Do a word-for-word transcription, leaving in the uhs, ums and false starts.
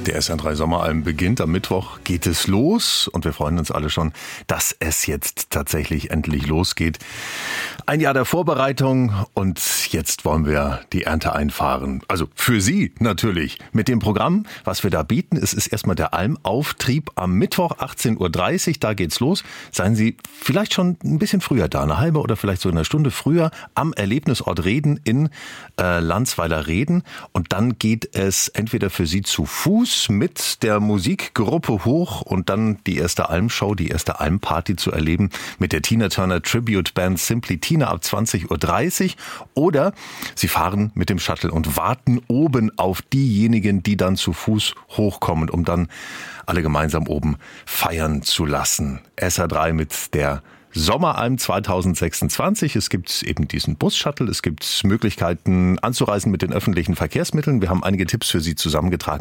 Der S R drei Sommeralm beginnt. Am Mittwoch geht es los und wir freuen uns alle schon, dass es jetzt tatsächlich endlich losgeht. Ein Jahr der Vorbereitung und jetzt wollen wir die Ernte einfahren. Also für Sie natürlich. Mit dem Programm, was wir da bieten, es ist erstmal der Almauftrieb am Mittwoch achtzehn Uhr dreißig. Da geht's los. Seien Sie vielleicht schon ein bisschen früher da, eine halbe oder vielleicht so eine Stunde früher am Erlebnisort Reden in äh, Landsweiler-Reden. Und dann geht es entweder für Sie zu Fuß mit der Musikgruppe hoch und dann die erste Almshow, die erste Almparty zu erleben mit der Tina Turner Tribute Band Simply Tina ab zwanzig Uhr dreißig. Oder Sie fahren mit dem Shuttle und warten oben auf diejenigen, die dann zu Fuß hochkommen, um dann alle gemeinsam oben feiern zu lassen. S R drei mit der Sommeralm zwanzig sechsundzwanzig. Es gibt eben diesen Bus-Shuttle. Es gibt Möglichkeiten anzureisen mit den öffentlichen Verkehrsmitteln. Wir haben einige Tipps für Sie zusammengetragen.